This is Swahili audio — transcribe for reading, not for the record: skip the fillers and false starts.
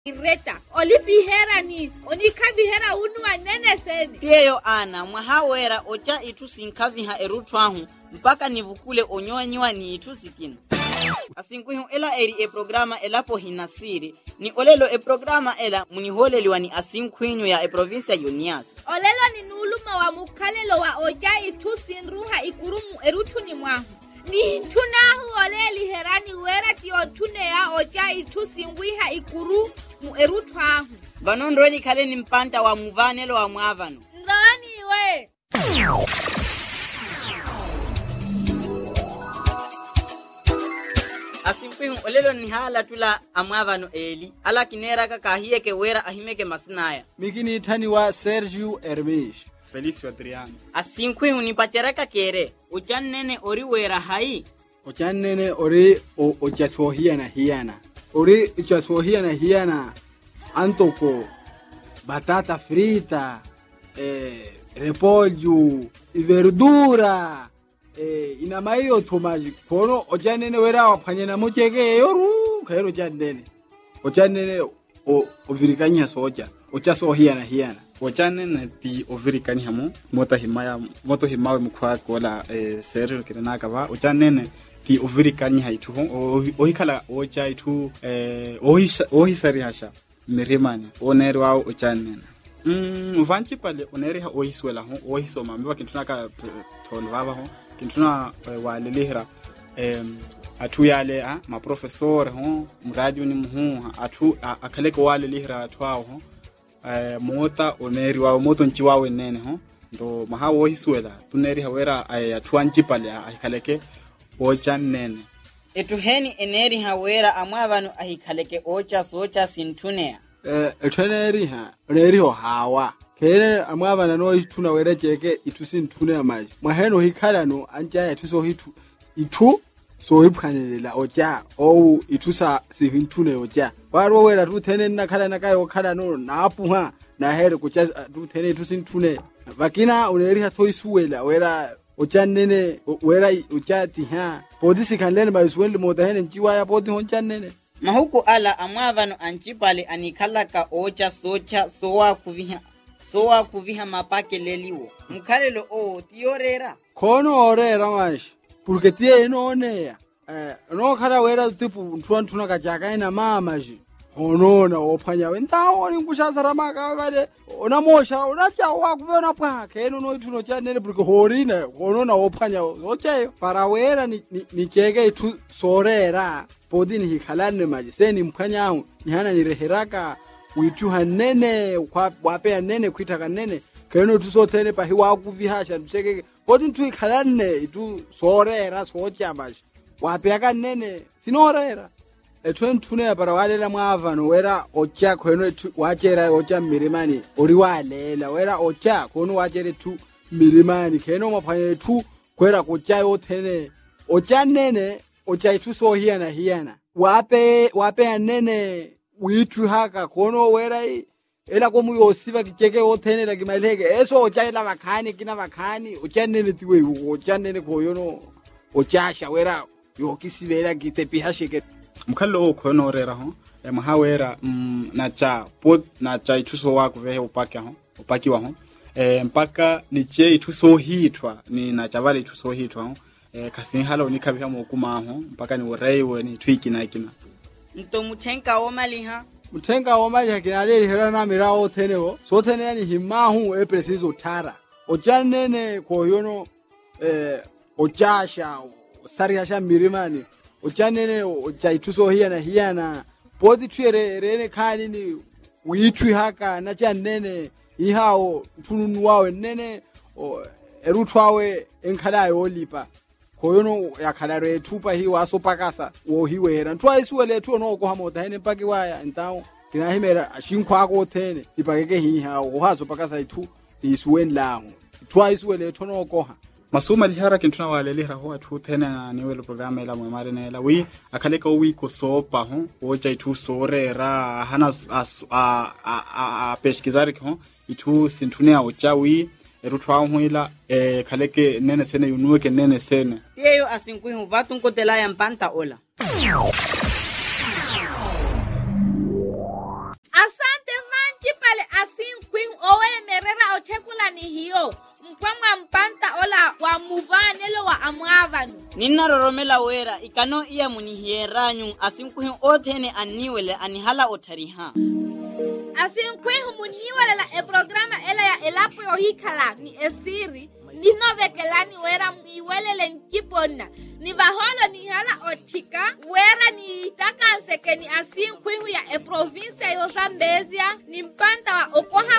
Reta, olipihera ni, onikabihera unu anene sene. Tiyo ana, mwahawera ocha itu sinkaviha erutwahu, mpaka nivukule onyoanyiwa ni itu sikino. Asinkuhimu ela eri programa elapo hinasiri, ni olelo programa ela muniholeliwa ni asinkuhinyu ya provinsia Yonias. Olelo ni nuluma wa mukalelo wa ocha itu sinruha ikurumu erutu ni mwahu. Ni tunahu oleli herani wera tiyo tune ya ocha itu singwiha ikuru mu erutwahu. Vanondweni kale ni mpanta wa muvanelo wa mwavano. Nani we? Asimpihu olelo ni hala tula amwavano eli. Ala kinera kakahiye ke wera ahimeke masinaya. Mikini itani wa Sergio Hermes. Felicio Adriano. Asimpihu ni pachereka kere. Uchanene ori wera hai. Uchanene ori ochasohia na hiana. Ori ochasohia na hiana. Antoko. Batata frita. Repollo. Verdura. Inamayo tomaji. Kono ochanene wera wapanyena mocheke yoru. Kairo chanene. Ochanene ovirikanya soja. Ochasohia na hiana. Ochanene ti ovirikanya hamu. Moto himawe mkwako wala seril kirenaka ba. Ochanene ti ovirikanya haitu. Ohikala ocha itu. Ohisari hasha. Mirimani. Oneri wao ochanene. Uvanchi pale oneri ha ohiswela ho. Ohisoma. Miwa kintunaka tonu waba ho. Kintuna walelihira. Atu yale ma professor ho. Mradio ni muhu. Atu akaleko walelihira atuao ho. Mota oneri wao moto nchi wawe nene ho. Ndo maha ohiswela. Tuneri hawera atuanchi pale ahikaleke ochanene. Etuheni eneri hawera amwavano ahikaleke ocha socha sintunea. Oneri ho hawa. Kene amwavana no ituna wera cheke itusintunea maji. Mwaheno hikala no anjaya tuso hitu. Itu so hipkanelela ocha. Ou itusa sihintune ocha. Waro wera tutene nakala nakayo kala no naapuha. Na here kucha tutene tusintune. Vakina oneri ha toisuwela wera ochanene wera uchati ha. Podisi kanlene maiswele motahene nchiwa ya podi honchanene. Mahuku ala amwavano anchipale anikalaka ocha socha sowa kuviha mapake leliwo. Mkalelo tiyorera. Kono orera mashi. Porque tie inoonea. No kala wera tipu ntuna kachaka ina mama ji. Onona opanya wentawo ninkushasara maka vale. Onamosha onacha wakuvona pwa. Keno no ituno chanene porque horina onona opanya ocheyo. Para wera ni cheke itu sorera. Podini hikalane maji. Seni mkanyahu. Nihana nireheraka. Witu hanene. Wapea nene. Kuitaka nene. Keno tusotene pa hiwa kuvihasha. Mseke. Podini tu hikalane. Itu sorera. Socha maji. Wapea ka nene. Sinorera. Tune ya para walela mwavano. Wera ocha kweno wachera ocha mirimani. Ori walela. Wera ocha kweno wachere tu mirimani. Keno mapanye tu. Kwera kocha yotene. Ocha nene. Ocha itu so hiana. Wape anene witu haka kono wera ela komu yosiva kicheke otene la kimalege eso ocha ela makani kina makani ocha nene tiwe ocha nene koyono ochasha wera yokisivera kitepiha sheke mkalo kono rera ho mahawera nacha ituso wako vehe upaki wa ho mpaka niche ituso hitwa ni nachavale ituso hitwa ho kasi hala unikabiha mokuma ho mpaka ni ureiwe ni twiki na ikina nto mutenka omaliha kinaleli hera na mirao tenewo so tene yani himahu preciso tara ochanene koyono ochasha sarihasha mirimani ochanene ochaituso hiana podi twere rene kani ni uitwi haka na chanene ihao tununu wawe nene erutwawe enkalayo olipa koyono yakhalare thupa hiwa sopakasa wo hiwera ntwaisuwele thu no ko hamota hene mpaki waya ntawo kinahimera ashinkhwako thene ipakeke hiha ohazo pakasa ithu isuweni lawo ntwaisuwele thu no ko ha masuma lihara kintuna walelihra ho athu thena ni wele programa ela mwemare nela wi akhaleka wi ko sopa ho ocha ithu sorera hana a peshkizari ho ithu sinthune ocha wi erutwa huila khaleke nene sene yunuke nene sene tiyo asinkuhu vatu nkotela ya mpanta ola amwavanu. Ninaroromela wera ikano iya munihieranyu asinkuhi othene aniwele anihala otariha. Asinkuhi muniwele la programa ela ya elapo yohikala ni esiri. Ninovekelani wera mwiwelele nkipona. Ni baholo ni hala otika. Wera ni itaka anseke ni asinkuhi ya province yo Zambezia. Ni mpanta wa okoha